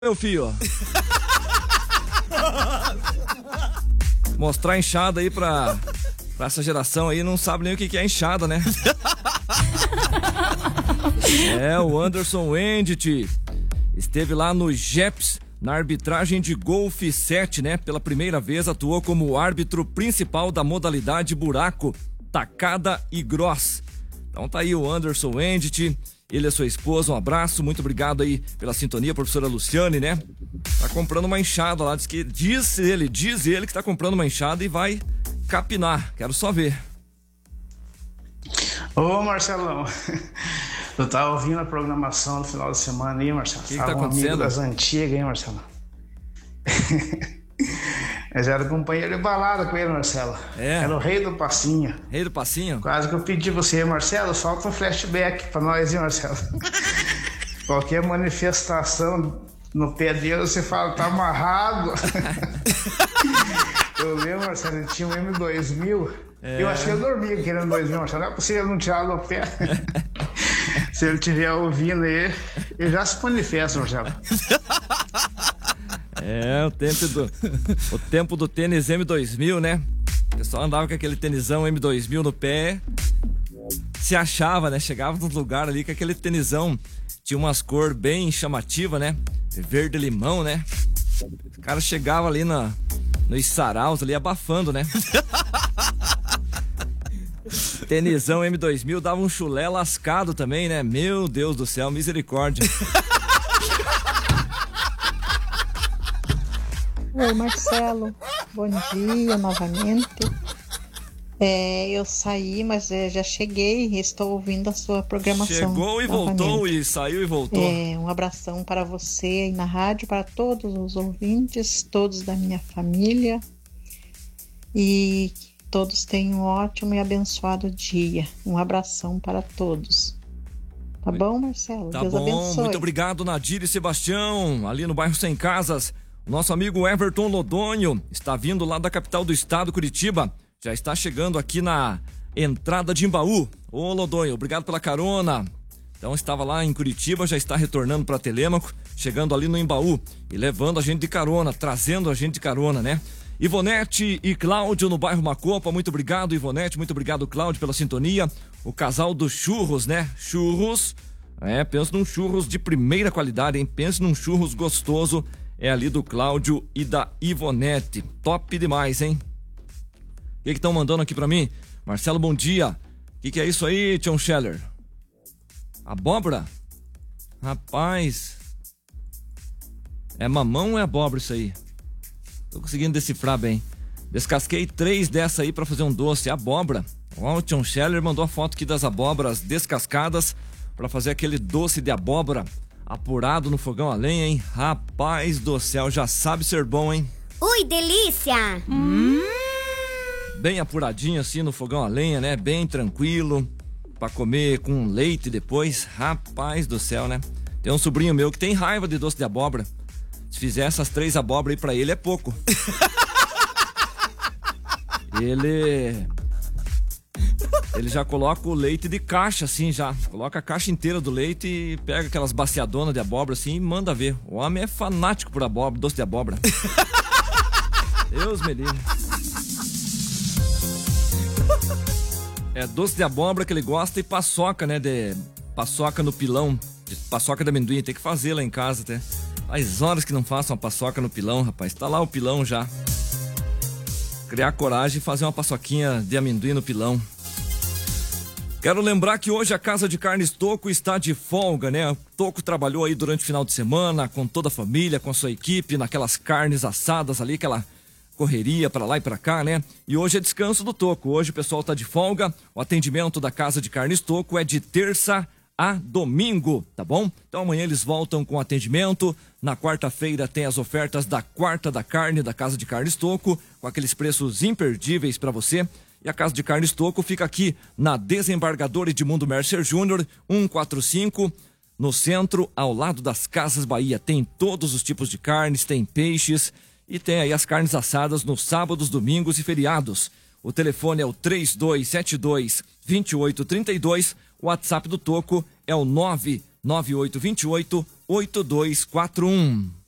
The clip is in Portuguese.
Meu filho. Mostrar enxada aí pra essa geração aí, não sabe nem o que é enxada, né? O Anderson Wendt esteve lá no JEPS, na arbitragem de golfe 7, né? Pela primeira vez atuou como árbitro principal da modalidade buraco, tacada e gross. Então tá aí o Anderson Wendt, ele e sua esposa, um abraço, muito obrigado aí pela sintonia, professora Luciane, né? Tá comprando uma enxada lá, diz ele que tá comprando uma enxada e vai capinar, quero só ver. Ô Marcelão, eu tava ouvindo a programação no final de semana aí, Marcelo. O que tá acontecendo? Um amigo das antigas, hein, Marcelo? Eu já era companheiro de balada com ele, Marcelo. Era o rei do passinho. Rei do passinho? Quase que eu pedi pra você, Marcelo, solta um flashback pra nós, hein, Marcelo? Qualquer manifestação no pé dele, você fala, tá amarrado. Eu lembro, Marcelo, ele tinha um M2000. Eu acho que eu dormia querendo 2000, Marcelo. Não é possível não tirar do pé. Se ele estiver ouvindo aí, ele já se manifesta, Marcelo. O tempo do tênis M2000, né? O pessoal andava com aquele tênisão M2000 no pé, se achava, né? Chegava nos lugares ali com aquele tênisão, tinha umas cores bem chamativas, né? Verde limão, né? O cara chegava ali nos saraus ali abafando, né? Tênisão M2000 dava um chulé lascado também, né? Meu Deus do céu, misericórdia. Oi, Marcelo, bom dia novamente. Eu saí, mas já cheguei e estou ouvindo a sua programação. Chegou e novamente. Voltou, e saiu e voltou. Um abração para você aí na rádio, para todos os ouvintes, todos da minha família. E todos tenham um ótimo e abençoado dia. Um abração para todos. Tá bom, Marcelo? Tá Deus bom, abençoe. muito obrigado, Nadir e Sebastião, ali no bairro Sem Casas. Nosso amigo Everton Lodonho está vindo lá da capital do estado, Curitiba. Já está chegando aqui na entrada de Imbaú. Ô Lodonho, obrigado pela carona. Então estava lá em Curitiba, já está retornando para Telêmaco, chegando ali no Imbaú e levando a gente de carona, trazendo a gente de carona, né? Ivonete e Cláudio no bairro Macopa, muito obrigado, Ivonete, muito obrigado, Cláudio, pela sintonia. O casal dos churros, né? Churros, pensa num churros de primeira qualidade, hein? Pensa num churros gostoso. É ali do Cláudio e da Ivonete. Top demais, hein? O que estão mandando aqui pra mim? Marcelo, bom dia. O que é isso aí, Tião Scheller? Abóbora? Rapaz. É mamão ou é abóbora isso aí? Tô conseguindo decifrar bem. Descasquei 3 dessa aí pra fazer um doce. Abóbora. Ó, o Tião Scheller mandou a foto aqui das abóboras descascadas pra fazer aquele doce de abóbora apurado no fogão a lenha, hein? Rapaz do céu, já sabe ser bom, hein? Ui, delícia! Bem apuradinho assim no fogão a lenha, né? Bem tranquilo, pra comer com leite depois. Rapaz do céu, né? Tem um sobrinho meu que tem raiva de doce de abóbora. Se fizer essas 3 abóboras aí pra ele é pouco. Ele já coloca o leite de caixa, assim, já. Coloca a caixa inteira do leite e pega aquelas baciadonas de abóbora, assim, e manda ver. O homem é fanático por abóbora, doce de abóbora. Deus me livre. É doce de abóbora que ele gosta e paçoca, né? Paçoca no pilão. Paçoca de amendoim, tem que fazer lá em casa até. Faz horas que não faço uma paçoca no pilão, rapaz. Tá lá o pilão já. Criar coragem e fazer uma paçoquinha de amendoim no pilão. Quero lembrar que hoje a Casa de Carnes Toco está de folga, né? O Toco trabalhou aí durante o final de semana com toda a família, com a sua equipe, naquelas carnes assadas ali, aquela correria pra lá e pra cá, né? E hoje é descanso do Toco. Hoje o pessoal tá de folga. O atendimento da Casa de Carnes Toco é de terça a domingo, tá bom? Então amanhã eles voltam com atendimento. Na quarta-feira tem as ofertas da Quarta da Carne da Casa de Carnes Toco, com aqueles preços imperdíveis pra você. E a Casa de Carnes Toco fica aqui na Desembargador Edmundo Mercer Júnior, 145, no centro, ao lado das Casas Bahia. Tem todos os tipos de carnes, tem peixes e tem aí as carnes assadas nos sábados, domingos e feriados. O telefone é o 3272-2832, o WhatsApp do Toco é o 99828-8241.